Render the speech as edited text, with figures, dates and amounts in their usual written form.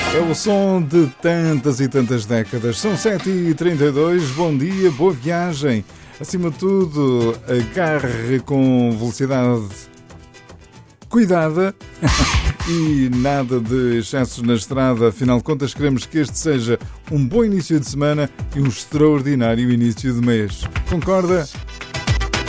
É o som de tantas e tantas décadas. São 7h32. Bom dia, boa viagem. Acima de tudo, agarre com velocidade cuidada e nada de excessos na estrada. Afinal de contas, queremos que este seja um bom início de semana e um extraordinário início de mês. Concorda?